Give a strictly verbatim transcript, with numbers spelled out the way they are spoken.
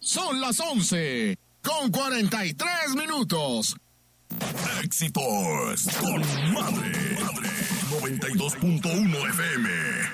Son las once con cuarenta y tres minutos. Éxitos con Madre, Madre noventa y dos punto uno F M.